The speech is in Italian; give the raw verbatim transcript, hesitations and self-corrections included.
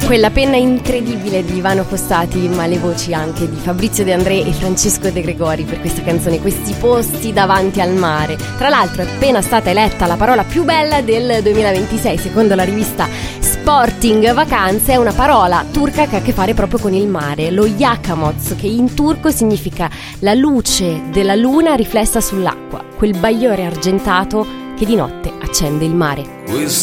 Quella penna incredibile di Ivano Costati, ma le voci anche di Fabrizio De André e Francesco De Gregori per questa canzone, Questi posti davanti al mare. Tra l'altro è appena stata eletta la parola più bella del duemilaventisei, secondo la rivista Sporting Vacanze. È una parola turca che ha a che fare proprio con il mare, lo yakamoz, che in turco significa la luce della luna riflessa sull'acqua, quel bagliore argentato che di notte accende il mare.